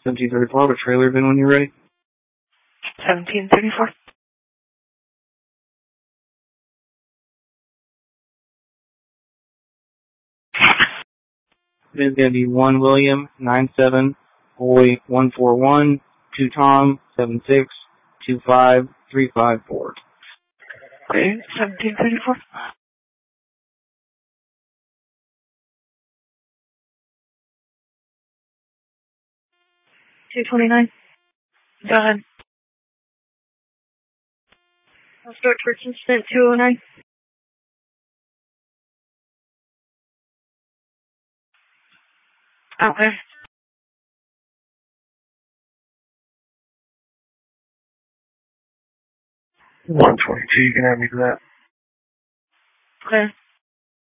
1734, the trailer bin when you're ready. 1734. It is going to be 1 William, 97, Boy, 141, 2 Tom, 76, 25, 354. Okay, 1734. $229. Go ahead. I'll start for incident 209. Okay. 122, you can have me for that. Okay.